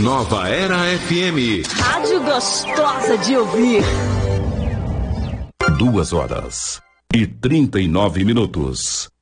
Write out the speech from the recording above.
Nova Era FM. Rádio gostosa de ouvir. 2h39.